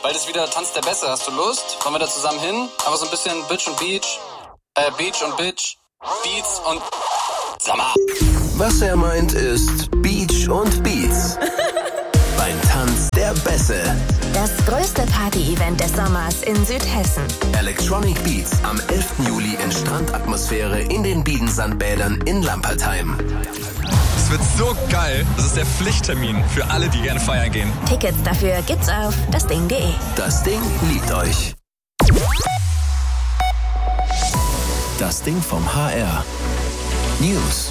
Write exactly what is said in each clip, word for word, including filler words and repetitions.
Bald ist wieder Tanz der Bässe. Hast du Lust? Wollen wir da zusammen hin? Aber so ein bisschen Bitch und Beach. Äh, Beach und Bitch. Beats und... Sag mal. Was er meint ist Beach und Beats. Beim Tanz der Bässe. Das größte Party-Event des Sommers in Südhessen. Electronic Beats am elften Juli in Strandatmosphäre in den Biedensandbädern in Lampertheim. Es wird so geil. Das ist der Pflichttermin für alle, die gerne feiern gehen. Tickets dafür gibt's auf dasding punkt de. Das Ding liebt euch. Das Ding vom H R. News.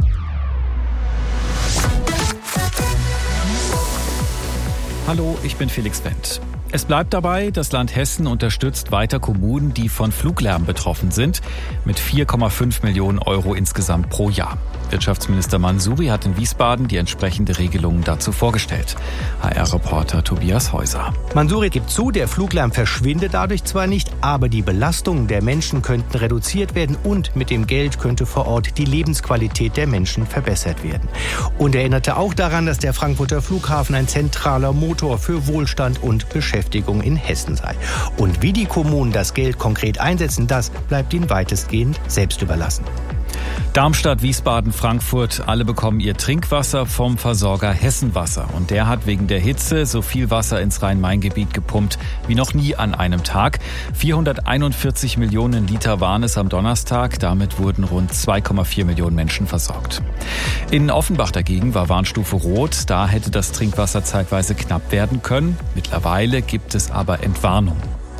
Hallo, ich bin Felix Wendt. Es bleibt dabei, das Land Hessen unterstützt weiter Kommunen, die von Fluglärm betroffen sind, mit vier Komma fünf Millionen Euro insgesamt pro Jahr. Wirtschaftsminister Mansouri hat in Wiesbaden die entsprechende Regelung dazu vorgestellt. H R-Reporter Tobias Häuser. Mansouri gibt zu, der Fluglärm verschwindet dadurch zwar nicht, aber die Belastungen der Menschen könnten reduziert werden und mit dem Geld könnte vor Ort die Lebensqualität der Menschen verbessert werden. Und er erinnerte auch daran, dass der Frankfurter Flughafen ein zentraler Motor für Wohlstand und Beschäftigung in Hessen sei. Und wie die Kommunen das Geld konkret einsetzen, das bleibt ihnen weitestgehend selbst überlassen. Darmstadt, Wiesbaden, Frankfurt, alle bekommen ihr Trinkwasser vom Versorger Hessenwasser. Und der hat wegen der Hitze so viel Wasser ins Rhein-Main-Gebiet gepumpt wie noch nie an einem Tag. vierhunderteinundvierzig Millionen Liter waren es am Donnerstag. Damit wurden rund zwei Komma vier Millionen Menschen versorgt. In Offenbach dagegen war Warnstufe Rot. Da hätte das Trinkwasser zeitweise knapp werden können. Mittlerweile gibt es aber Entwarnung.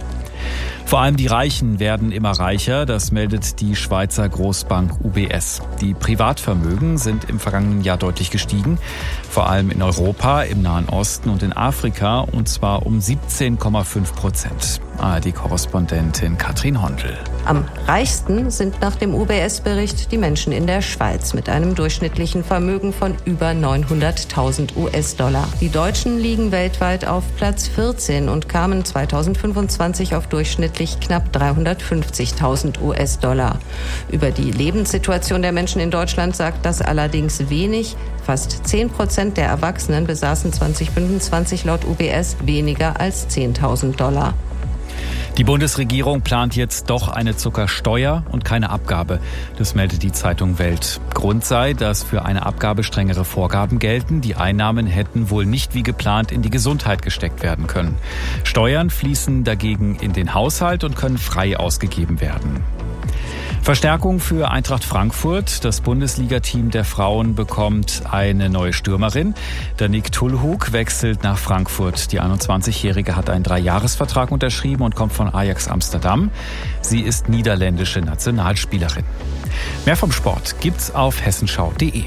Vor allem die Reichen werden immer reicher, das meldet die Schweizer Großbank U B S. Die Privatvermögen sind im vergangenen Jahr deutlich gestiegen, vor allem in Europa, im Nahen Osten und in Afrika, und zwar um siebzehn Komma fünf Prozent. A R D-Korrespondentin Katrin Hondel. Am reichsten sind nach dem U B S-Bericht die Menschen in der Schweiz mit einem durchschnittlichen Vermögen von über neunhunderttausend U S-Dollar. Die Deutschen liegen weltweit auf Platz vierzehn und kamen zweitausendfünfundzwanzig auf durchschnittlich knapp dreihundertfünfzigtausend U S-Dollar. Über die Lebenssituation der Menschen in Deutschland sagt das allerdings wenig. Fast zehn Prozent der Erwachsenen besaßen zweitausendfünfundzwanzig laut U B S weniger als zehntausend Dollar. Die Bundesregierung plant jetzt doch eine Zuckersteuer und keine Abgabe. Das meldet die Zeitung Welt. Grund sei, dass für eine Abgabe strengere Vorgaben gelten. Die Einnahmen hätten wohl nicht wie geplant in die Gesundheit gesteckt werden können. Steuern fließen dagegen in den Haushalt und können frei ausgegeben werden. Verstärkung für Eintracht Frankfurt. Das Bundesliga-Team der Frauen bekommt eine neue Stürmerin. Danique Tulhug wechselt nach Frankfurt. Die einundzwanzigjährige hat einen Dreijahresvertrag unterschrieben und kommt von Ajax Amsterdam. Sie ist niederländische Nationalspielerin. Mehr vom Sport gibt's auf hessenschau punkt de.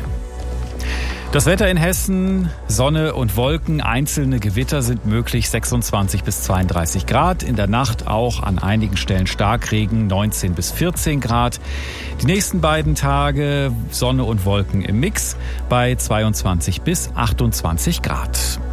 Das Wetter in Hessen, Sonne und Wolken, einzelne Gewitter sind möglich, sechsundzwanzig bis zweiunddreißig Grad. In der Nacht auch an einigen Stellen Starkregen, neunzehn bis vierzehn Grad. Die nächsten beiden Tage Sonne und Wolken im Mix bei zweiundzwanzig bis achtundzwanzig Grad.